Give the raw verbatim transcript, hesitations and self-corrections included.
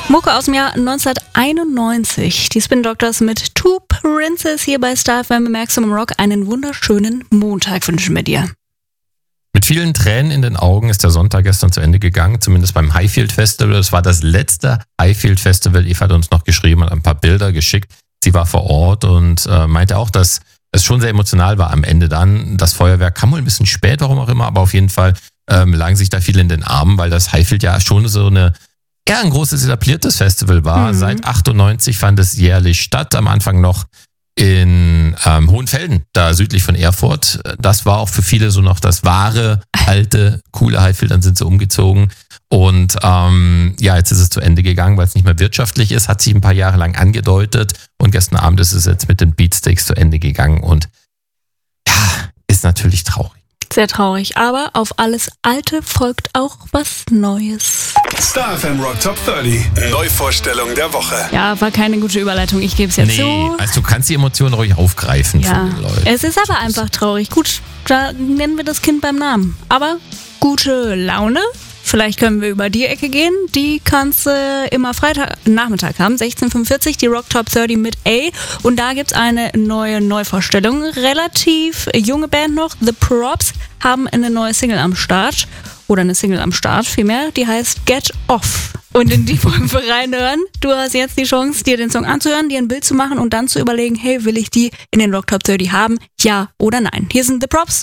Mucke aus dem Jahr neunzehnhunderteinundneunzig. Die Spin Doctors mit Two Princes hier bei Star F M im Maximum Rock. Einen wunderschönen Montag wünschen wir dir. Mit vielen Tränen in den Augen ist der Sonntag gestern zu Ende gegangen, zumindest beim Highfield Festival. Das war das letzte Highfield Festival. Eva hat uns noch geschrieben, hat ein paar Bilder geschickt. Sie war vor Ort und äh, meinte auch, dass es schon sehr emotional war am Ende dann. Das Feuerwerk kam wohl ein bisschen spät, warum auch immer, aber auf jeden Fall ähm, lagen sich da viele in den Armen, weil das Highfield ja schon so eine eher ein großes etabliertes Festival war. Mhm. Seit achtundneunzig fand es jährlich statt, am Anfang noch in ähm, Hohenfelden, da südlich von Erfurt. Das war auch für viele so noch das wahre, alte, coole Highfield. Dann sind sie umgezogen und ähm, ja, jetzt ist es zu Ende gegangen, weil es nicht mehr wirtschaftlich ist, hat sich ein paar Jahre lang angedeutet und gestern Abend ist es jetzt mit den Beatsteaks zu Ende gegangen und ja, ist natürlich traurig. Sehr traurig, aber auf alles Alte folgt auch was Neues. Star F M Rock Top dreißig, Neuvorstellung der Woche. Ja, war keine gute Überleitung, ich gebe es jetzt nee, zu. Also du kannst die Emotionen ruhig aufgreifen Ja, von den Leuten. es ist aber einfach traurig. Gut, da nennen wir das Kind beim Namen. Aber gute Laune. Vielleicht können wir über die Ecke gehen. Die kannst du äh, immer Freitagnachmittag haben, sechzehn Uhr fünfundvierzig, die Rock Top dreißig mit A. Und da gibt's eine neue Neuvorstellung. Relativ junge Band noch, The Props, haben eine neue Single am Start. Oder eine Single am Start vielmehr, die heißt Get Off. Und in die wollen wir reinhören. Du hast jetzt die Chance, dir den Song anzuhören, dir ein Bild zu machen und dann zu überlegen, hey, will ich die in den Rock Top dreißig haben? Ja oder nein? Hier sind The Props.